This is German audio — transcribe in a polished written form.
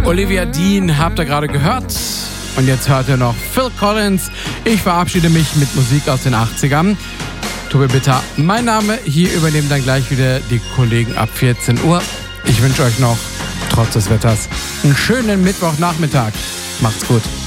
Olivia Dean habt ihr gerade gehört. Und jetzt hört ihr noch Phil Collins. Ich verabschiede mich mit Musik aus den 80ern. Tobi Bitter, mein Name. Hier übernehmen dann gleich wieder die Kollegen ab 14 Uhr. Ich wünsche euch noch, trotz des Wetters, einen schönen Mittwochnachmittag. Macht's gut.